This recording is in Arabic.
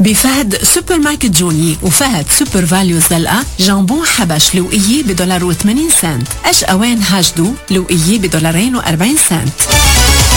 بفهد سوبر ماركت جوني وفهد سوبر فاليو زلقة جامبون حبش لوقية $1.80. أشقوان هاجدو لوقية $2.40.